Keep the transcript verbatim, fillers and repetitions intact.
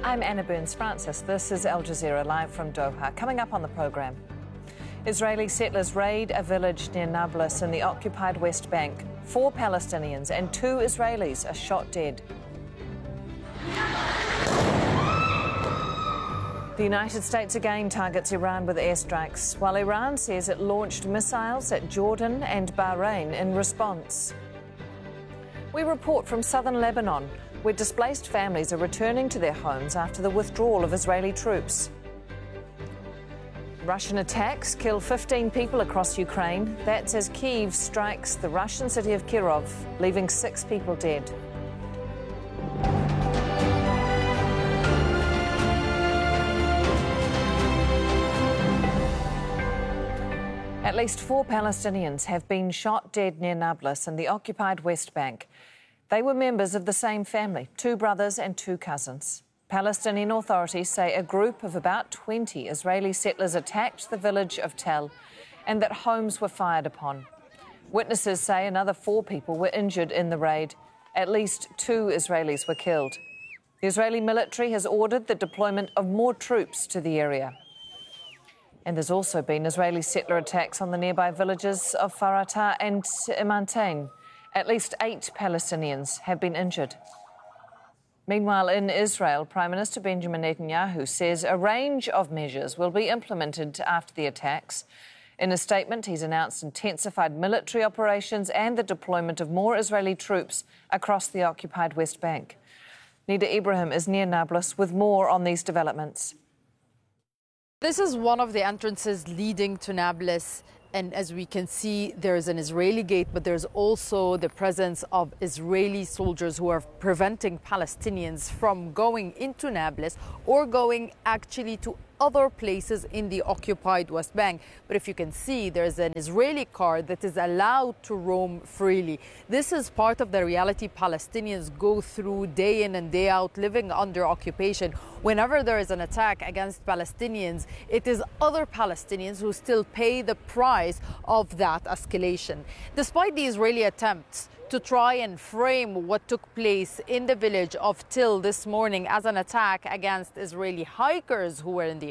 I'm Anna Burns-Francis. This is Al Jazeera live from Doha. Coming up on the programme, Israeli settlers raid a village near Nablus in the occupied West Bank. Four Palestinians and two Israelis are shot dead. The United States again targets Iran with airstrikes, while Iran says it launched missiles at Jordan and Bahrain in response. We report from southern Lebanon, where displaced families are returning to their homes after the withdrawal of Israeli troops. Russian attacks kill fifteen people across Ukraine. That's as Kyiv strikes the Russian city of Kirov, leaving six people dead. At least four Palestinians have been shot dead near Nablus in the occupied West Bank. They were members of the same family, two brothers and two cousins. Palestinian authorities say a group of about twenty Israeli settlers attacked the village of Tel and that homes were fired upon. Witnesses say another four people were injured in the raid. At least two Israelis were killed. The Israeli military has ordered the deployment of more troops to the area. And there's also been Israeli settler attacks on the nearby villages of Farata and Imantain. At least eight Palestinians have been injured. Meanwhile, in Israel, Prime Minister Benjamin Netanyahu says a range of measures will be implemented after the attacks. In a statement, he's announced intensified military operations and the deployment of more Israeli troops across the occupied West Bank. Nida Ibrahim is near Nablus with more on these developments. This is one of the entrances leading to Nablus. And as we can see, there's an Israeli gate, but there's also the presence of Israeli soldiers who are preventing Palestinians from going into Nablus or going actually to other places in the occupied West Bank. But if you can see, there's an Israeli car that is allowed to roam freely. This is part of the reality Palestinians go through day in and day out, living under occupation. Whenever there is an attack against Palestinians, it is other Palestinians who still pay the price of that escalation. Despite the Israeli attempts to try and frame what took place in the village of Til this morning as an attack against Israeli hikers who were in the